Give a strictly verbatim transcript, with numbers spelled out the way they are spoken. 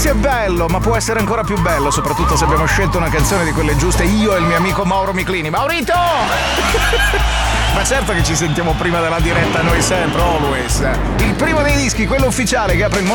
Ragazzi, è bello, ma può essere ancora più bello, soprattutto se abbiamo scelto una canzone di quelle giuste, io e il mio amico Mauro Miclini. Maurito! Ma certo che ci sentiamo prima della diretta, noi sempre, always. Il primo dei dischi, quello ufficiale che apre il